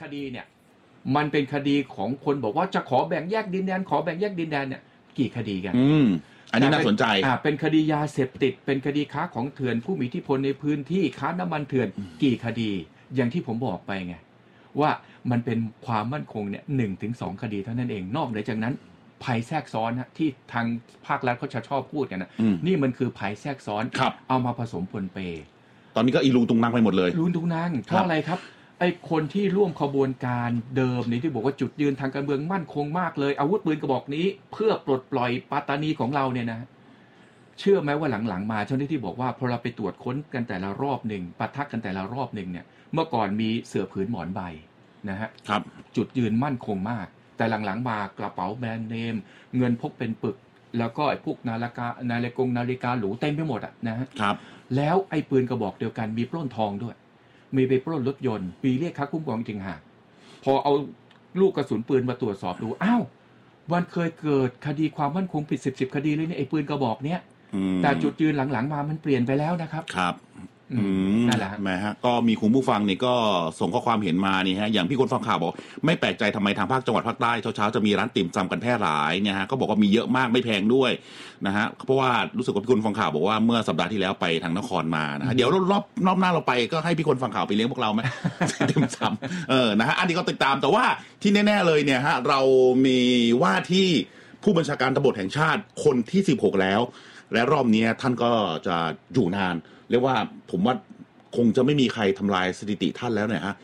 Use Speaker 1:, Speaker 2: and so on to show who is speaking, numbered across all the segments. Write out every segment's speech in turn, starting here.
Speaker 1: คดีเนี่ยมันเป็นคดีของคนบอกว่าจะขอแบ่งแยกดินแดนขอแบ่งแยกดินแดนเนี่ยกี่คดีกัน
Speaker 2: อันนี้น่าสนใจ
Speaker 1: เป็นคดียาเสพติดเป็นคดีค้าของเถื่อนผู้มีอิทธิพลในพื้นที่ค้าน้ำมันเถื่อนกี่คดีอย่างที่ผมบอกไปไงว่ามันเป็นความมั่นคงเนี่ย1-2 คดีเท่านั้นเองนอกเหนือจากนั้นภัยแทรกซ้อนนะที่ทางภาครัฐเขาจะชอบพูดกันนะนี่มันคือภัยแทรกซ้อนเอามาผสมปนเป
Speaker 2: ตอนนี้ก็อีลุงตุงนังไปหมดเลย
Speaker 1: ลุงตุงนังเพราะอะไรครับไอ้คนที่ร่วมขบวนการเดิมนี่ที่บอกว่าจุดยืนทางการเมืองมั่นคงมากเลยอาวุธปืนกระบอกนี้เพื่อปลดปล่อยปัตตานีของเราเนี่ยนะเชื่อไหมว่าหลังๆมาเจ้าหน้าที่บอกว่าพอเราไปตรวจค้นกันแต่ละรอบหนึ่งปะทะกันแต่ละรอบหนึ่งเนี่ยเมื่อก่อนมีเสื่อผืนหมอนใบนะฮะจุดยืนมั่นคงมากแต่หลังๆมากระเป๋าแบรนด์เนมเงินพกเป็นปึกแล้วก็ไอ้พวกนาฬิกาหรูเต็มไปหมดอ่ะนะฮะแล้วไอ้ปืนกระบอกเดียวกันมีปล้นทองด้วยมีไปปล้นรถยนต์ปีเรียกค่าคุ้มครองจริงห่างพอเอาลูกกระสุนปืนมาตรวจสอบดูอ้าวมันเคยเกิดคดีความมั่นคงผิด10คดีเลยเนี่ยไอ้ปืนกระบอกเนี้ยแต่จุดยืนหลังๆมามันเปลี่ยนไปแล้วนะครับ
Speaker 2: ครับนั่นแหละแหมฮะก็มีคุณผู้ฟังนี่ก็ส่งข้อความเห็นมานี่ฮะอย่างพี่คนฟังข่าวบอกไม่แปลกใจทำไมทางภาคจังหวัดภาคใต้เช้าๆจะมีร้านติ่มซำกันแพร่หลายเนี่ยฮะก็บอกว่ามีเยอะมากไม่แพงด้วยนะฮะเพราะว่ารู้สึกว่าพี่คนฟังข่าวบอกว่าเมื่อสัปดาห์ที่แล้วไปทางนครมานะฮะเดี๋ยวรอบหน้าเราไปก็ให้พี่คนฟังข่าวไปเลี้ยงพวกเราไหมติ่มซำนะฮะอันนี้ก็ติดตามแต่ว่าที่แน่ๆเลยเนี่ยฮะเรามีว่าที่ผู้บัญชาการตำรวจแห่งชาติคนที่16แล้วและรอบนี้ท่านก็จะอยู่นานเรียกว่าผมว่าคงจะไม่มีใครทำลายสถิติท่านแล้วเนี่ยฮะ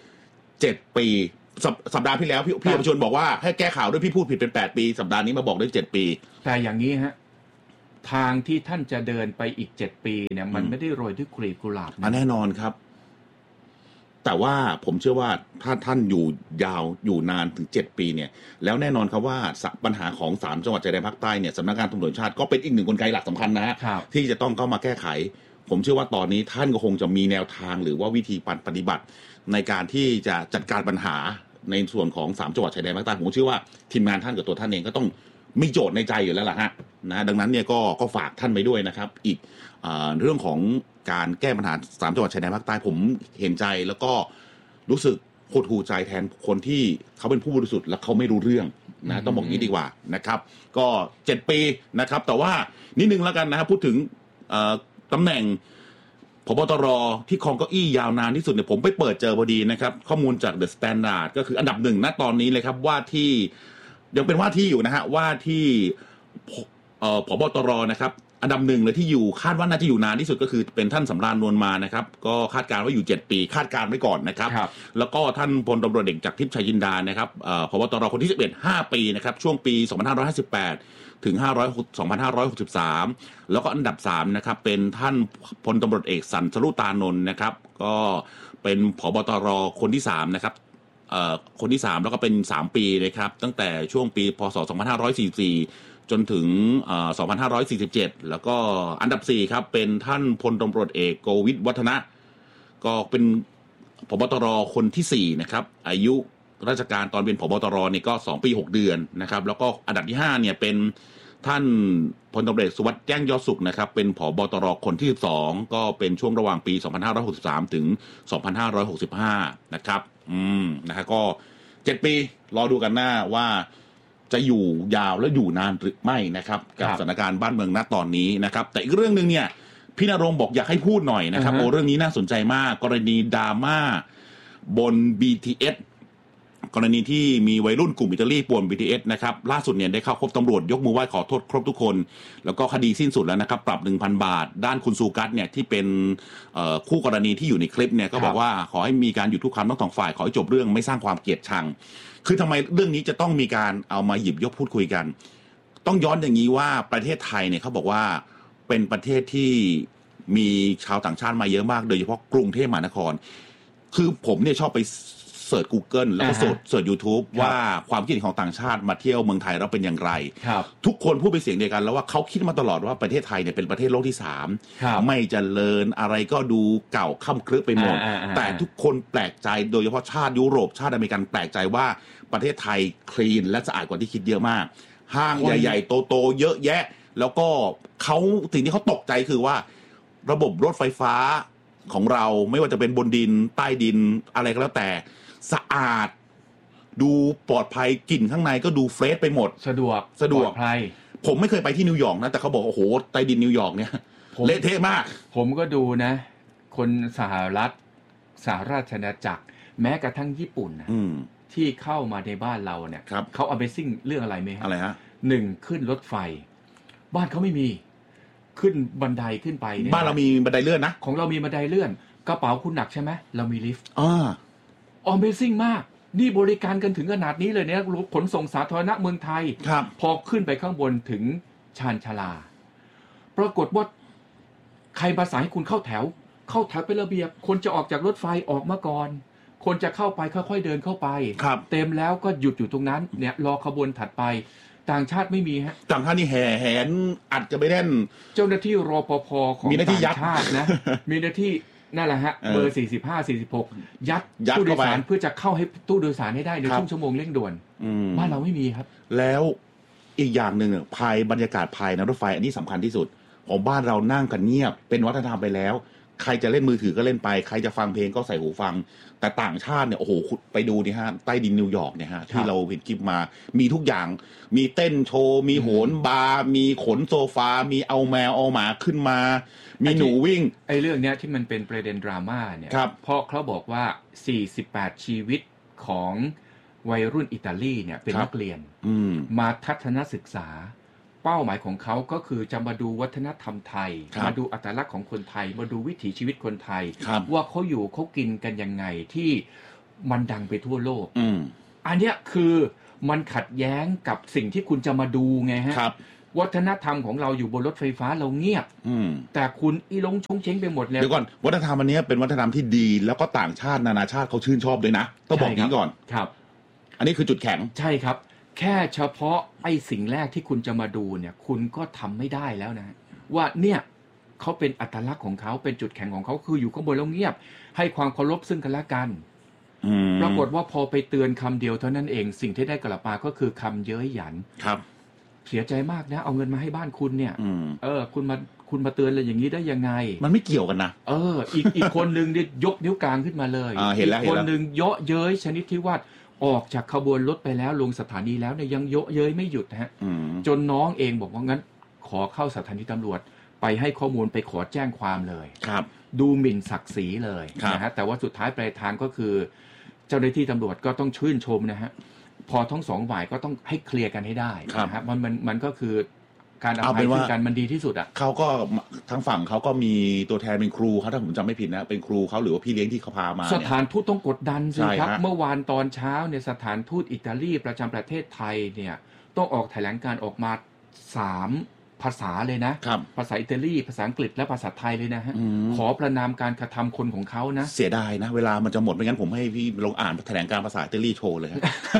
Speaker 2: 7 ปีสัปดาห์ที่แล้วพี่ประชนบอกว่าให้แก้ข่าวด้วยพี่พูดผิดเป็น8 ปีสัปดาห์นี้มาบอกได้7 ปี
Speaker 1: แต่อย่างนี้ฮะทางที่ท่านจะเดินไปอีก7 ปีเนี่ยมันไม่ได้โรยด้วยกลีบกุหลาบ
Speaker 2: แน่นอนครับแต่ว่าผมเชื่อว่าถ้าท่านอยู่ยาวอยู่นานถึง7 ปีเนี่ยแล้วแน่นอนครับว่าปัญหาของ3จังหวัดชายแดนภาคใต้เนี่ยสำนักงานตำรวจชาติก็เป็นอีกหนึ่งกลไกหลักสำคัญนะฮะที่จะต้องเข้ามาแก้ไขผมเชื่อว่าตอนนี้ท่านก็คงจะมีแนวทางหรือว่าวิธีปฏิบัติในการที่จะจัดการปัญหาในส่วนของ3จังหวัดชายแดนภาคใต้ผมเชื่อว่าทีมงานท่านกับตัวท่านเองก็ต้องมีโจทย์ในใจอยู่แล้วล่ะฮะนะดังนั้นเนี่ยก็ฝากท่านไปด้วยนะครับอีกเรื่องของการแก้ปัญหา3จังหวัดชายแดนภาคใต้ผมเห็นใจแล้วก็รู้สึกหดหู่ใจแทนคนที่เขาเป็นผู้บริสุทธิ์และเขาไม่รู้เรื่องนะต้องบอกงี้ดีกว่านะครับก็7 ปีนะครับแต่ว่านิดนึงแล้วกันนะครับพูดถึงตำแหน่งผบตรที่ครองเก้าอี้ยาวนานที่สุดเนี่ยผมไปเปิดเจอพอดีนะครับข้อมูลจาก The Standard ก็คืออันดับ1ณตอนนี้เลยครับว่าที่ยังเป็นว่าที่อยู่นะฮะว่าที่ผบตรนะครับอันดับ1เลยที่อยู่คาดว่าน่าจะอยู่นานที่สุดก็คือเป็นท่านสำราญนวลมานะครับก็คาดการณ์ว่าอยู่7 ปีคาดการณ์ไว้ก่อนนะครับแล้วก็ท่านพลตำรวจเอกจากทิพย์ชัยจินดานะครับผบตรคนที่11 5 ปีนะครับช่วงปี2558ถึง2563แล้วก็อันดับ3นะครับเป็นท่านพลตำรวจเอกสันสรุตานนท์นะครับก็เป็นผบตรคนที่3นะครับคนที่3แล้วก็เป็น3 ปีนะครับตั้งแต่ช่วงปีพศ2544จนถึง2547แล้วก็อันดับ4ครับเป็นท่านพลตำรวจเอกโกวิทวัฒนะก็เป็นผบตรคนที่4นะครับอายุราชการตอนเป็นผบตรนี่ก็2 ปี 6 เดือนนะครับแล้วก็อันดับที่5เนี่ยเป็นท่านพลตำรวจเอกสุวัสดิ์แจ้งยอดสุขนะครับเป็นผบตรคนที่12ก็เป็นช่วงระหว่างปี2563ถึง2565นะครับนะฮะก็7 ปีรอดูกันหน้าว่าจะอยู่ยาวและอยู่นานหรือไม่นะครับกับสถานการณ์บ้านเมืองณตอนนี้นะครับแต่อีกเรื่องนึงเนี่ยพี่ณรงค์บอกอยากให้พูดหน่อยนะครับโอ้เรื่องนี้น่าสนใจมากกรณีดราม่าบน BTS กรณีที่มีวัยรุ่นกลุ่มอิตาลีป่วน BTS นะครับล่าสุดเนี่ยได้เข้าพบตำรวจยกมือไหว้ขอโทษครบทุกคนแล้วก็คดีสิ้นสุดแล้วนะครับปรับ 1,000 บาทด้านคุณซูกัสเนี่ยที่เป็นคู่กรณีที่อยู่ในคลิปเนี่ยก็บอกว่าขอให้มีการหยุดทุกคำทั้งสองฝ่ายขอให้จบเรื่องไม่สร้างความเกลียดชังคือทำไมเรื่องนี้จะต้องมีการเอามาหยิบยกพูดคุยกันต้องย้อนอย่างนี้ว่าประเทศไทยเนี่ยเขาบอกว่าเป็นประเทศที่มีชาวต่างชาติมาเยอะมากโดยเฉพาะกรุงเทพมหานครคือผมเนี่ยชอบไปเสิร์ช Google แล้วก็เสิร์ช YouTube ว่าความคิดเห็นของต่างชาติมาเที่ยวเมืองไทยแล้วเป็นอย่างไรทุกคนพูดเป็นเสียงเดียวกันแล้วว่าเขาคิดมาตลอดว่าประเทศไทยเนี่ยเป็นประเทศโลกที่3ไม่เจริญอะไรก็ดูเก่าค่ำครึไปหมดแต่ทุกคนแปลกใจโดยเฉพาะชาติยุโรปชาติอเมริกันแปลกใจว่าประเทศไทยคลีนและสะอาดกว่าที่คิดเยอะมากห้างใหญ่ๆโตๆเยอะแยะแล้วก็เขาสิ่งที่เขาตกใจคือว่าระบบรถไฟฟ้าของเราไม่ว่าจะเป็นบนดินใต้ดินอะไรก็แล้วแต่สะอาดดูปลอดภัยกลิ่นข้างในก็ดูเฟรชไปหมด
Speaker 1: สะดวก
Speaker 2: ปลอดภัยผมไม่เคยไปที่นิวยอร์กนะแต่เขาบอกโอ้โหใต้ดินนิวยอร์กเนี่ยเละเทะมาก
Speaker 1: ผมก็ดูนะคนสหราชอาณาจักรแม้กระทั่งญี่ปุ่นนะที่เข้ามาในบ้านเราเนี่ยเขา Amazing เรื่องอะไรไหม
Speaker 2: อะไรฮะ
Speaker 1: 1ขึ้นรถไฟบ้านเขาไม่มีขึ้นบันไดขึ้นไปเนี่ย
Speaker 2: บ้านเรามีบันไดเลื่อนนะ
Speaker 1: ของเรามีบันไดเลื่อนกระเป๋าคุณหนักใช่ไหมเรามีลิฟต์Amazing มากนี่บริการกันถึงขนาดนี้เลยเนี่ยขนส่งสาธารณะเมืองไทยพอขึ้นไปข้างบนถึงชานชาลาปรากฏว่าใครภาษาให้คุณเข้าแถวเป็นระเบียบคนจะออกจากรถไฟออกมาก่อนคนจะเข้าไปค่อยๆเดินเข้าไปเต็มแล้วก็หยุดอยู่ตรงนั้นเนี่ยรอขบวนถัดไปต่างชาติไม่มีฮะ
Speaker 2: ต่างชาตินี่แห่นอัดจะไปแน่น
Speaker 1: เจ้าหน้าที่รปภของต่างชาตินะมีหน้าที่นั่นแหละฮะเบอร์45-46ยัดตู้โดยสารเพื่อจะเข้าให้ตู้โดยสารให้ได้ในช่วงชั่วโมงเร่งด่วนบ้านเราไม่มีครับ
Speaker 2: แล้วอีกอย่างหนึ่งภายบรรยากาศภายในรถไฟอันนี้สำคัญที่สุดของบ้านเรานั่งกันเงียบเป็นวัฒนธรรมไปแล้วใครจะเล่นมือถือก็เล่นไปใครจะฟังเพลงก็ใส่หูฟังแต่ต่างชาติเนี่ยโอ้โหไปดูนี่ฮะใต้ดินนิวยอร์กเนี่ยฮะที่เราเห็นคลิปมามีทุกอย่างมีเต้นโชว์มีโหนบาร์มีขนโซฟามีเอาแมวเอาหมาขึ้นมามีหนูวิ่ง
Speaker 1: ไอ้เรื่องเนี้ยที่มันเป็นประเด็นดราม่าเนี่ยเพราะเขาบอกว่า48ชีวิตของวัยรุ่นอิตาลีเนี่ยเป็นนักเรียนมาทัศนศึกษาเป้าหมายของเขาก็คือจะมาดูวัฒนธรรมไทยมาดูอัตลักษณ์ของคนไทยมาดูวิถีชีวิตคนไทยว่าเขาอยู่เขากินกันยังไงที่มันดังไปทั่วโลกอันเนี้ยคือมันขัดแย้งกับสิ่งที่คุณจะมาดูไงฮะวัฒนธรรมของเราอยู่บนรถไฟฟ้าเราเงียบแต่คุณอีลงชงเช้งไปหมดแล้ว
Speaker 2: เดี๋ยวก่อนวัฒนธรรมอันนี้เป็นวัฒนธรรมที่ดีแล้วก็ต่างชาตินานาชาติเขาชื่นชอบด้วยนะต้องบอกนี้ก่อน
Speaker 1: ครับ
Speaker 2: อันนี้คือจุดแข็ง
Speaker 1: ใช่ครับแค่เฉพาะไอ้สิ่งแรกที่คุณจะมาดูเนี่ยคุณก็ทำไม่ได้แล้วนะว่าเนี่ยเขาเป็นอัตลักษณ์ของเขาเป็นจุดแข็งของเขาคืออยู่ข้างบนแล้วเงียบให้ความเคารพซึ่งกันและกันปรากฏว่าพอไปเตือนคำเดียวเท่านั้นเองสิ่งที่ได้กลับมาก็คือคำเย้ยหยัน
Speaker 2: ครับ
Speaker 1: เสียใจมากนะเอาเงินมาให้บ้านคุณเนี่ยคุณมาเตือนอะไรอย่างนี้ได้ยังไง
Speaker 2: มันไม่เกี่ยวกันนะ
Speaker 1: อีกคนนึงเนี่ยยกนิ้วกลางขึ้นมาเลย
Speaker 2: อีก
Speaker 1: คนนึงเยาะเย้ยชนิดที่ว่าออกจากขบวนรถไปแล้วลงสถานีแล้วเนี่ยยังเยาะเย้ยไม่หยุดฮะจนน้องเองบอกว่างั้นขอเข้าสถานีตำรวจไปให้ข้อมูลไปขอแจ้งความเลย
Speaker 2: ครับ
Speaker 1: ดูหมิ่นศักดิ์ศรีเลยนะฮะแต่ว่าสุดท้ายปลายทางก็คือเจ้าหน้าที่ตำรวจก็ต้องชื่นชมนะฮะพอทั้งสองฝ่ายก็ต้องให้เคลียร์กันให้ได้นะฮะมันก็คือการอภัยซึ่งกันมันดีที่สุดอ่ะ
Speaker 2: เขาก็ทั้งฝั่งเขาก็มีตัวแทนเป็นครูเขาถ้าผมจำไม่ผิดนะเป็นครูเขาหรือว่าพี่เลี้ยงที่เขาพามา
Speaker 1: สถานทูตต้องกดดันสิครับเมื่อวานตอนเช้าเนี่ยสถานทูตอิตาลีประจำประเทศไทยเนี่ยต้องออกแถลงการออกมา3ภาษาเลยนะภาษาอิตาลีภาษาอังกฤษและภาษาไทยเลยนะฮะขอประณามการกระทำคนของเขานะ
Speaker 2: เสียดายนะเวลามันจะหมดไม่งั้นผมให้พี่ลงอ่านแถลงการภาษาอิตาลีโชว์เลย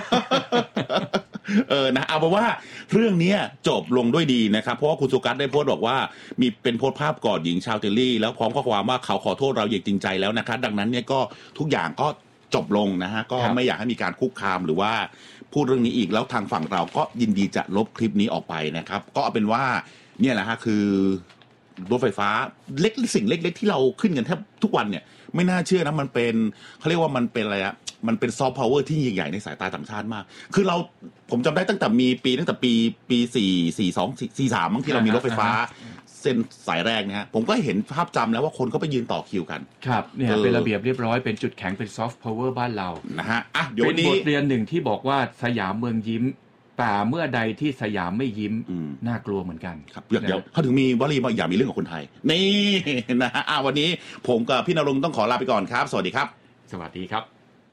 Speaker 2: นะเอาเป็นว่าเรื่องนี้จบลงด้วยดีนะครับเพราะว่าคุณสุกัสได้โพสต์บอกว่ามีเป็นโพสต์ภาพกอดหญิงชาวอิตาลีแล้วพร้อมข้อความว่าเขาขอโทษเราอย่างจริงใจแล้วนะครับดังนั้นเนี่ยก็ทุกอย่างก็จบลงนะฮะก็ไม่อยากให้มีการคุกคามหรือว่าพูดเรื่องนี้อีกแล้วทางฝั่งเราก็ยินดีจะลบคลิปนี้ออกไปนะครับก็เอาเป็นว่าเนี่ยแหละฮะคือรถไฟฟ้าเล็กสิ่งเล็กๆที่เราขึ้นกันแทบทุกวันเนี่ยไม่น่าเชื่อนะมันเป็นเขาเรียกว่ามันเป็นอะไรอะมันเป็นซอฟต์พาวเวอร์ที่ใหญ่ๆในสายตาต่างชาติมากคือผมจำได้ตั้งแต่ปี43มั้งที่เรามีรถไฟฟ้าเส้นสายแรกนะฮะผมก็เห็นภาพจำแล้วว่าคนก็ไปยืนต่อคิวกัน
Speaker 1: ครับเนี่ยเป็นระเบียบเรียบร้อยเป็นจุดแข็งเป็นซอฟต์พาวเวอร์บ้านเรา
Speaker 2: นะฮะเดี๋ยว
Speaker 1: นี้เป็นบทเรียนหนึ่งที่บอกว่าสยามเมืองยิ้มแต่เมื่อใดที่สยามไม่ยิ้มน่ากลัวเหมือนกัน
Speaker 2: ครับเดี๋ยวเขาถึงมีวลีว่าอย่ามีเรื่องกับคนไทยนี่นะฮะวันนี้ผมกับพี่ณรงค์ต้องขอลาไปก่อนครับสวัสดีครับ
Speaker 1: สวัสดีครับ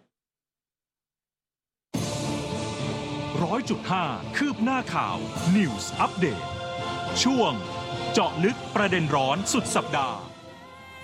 Speaker 3: 100.5 คืบหน้าข่าว News Update ช่วงเจาะลึกประเด็นร้อนสุดสัปดาห์